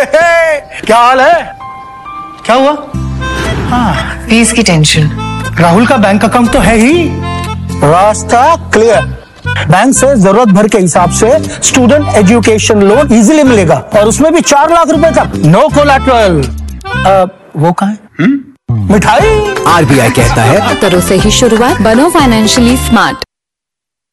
क्या हाल है? क्या हुआ? फीस की टेंशन। राहुल का बैंक अकाउंट तो है ही। रास्ता क्लियर। बैंक से जरूरत भर के हिसाब से स्टूडेंट एजुकेशन लोन इजीली मिलेगा और उसमें भी 4 लाख रुपए तक। No collateral. वो कहाँ है? मिठाई। RBI कहता है करो से ही शुरुआत, बनो फाइनेंशियली स्मार्ट।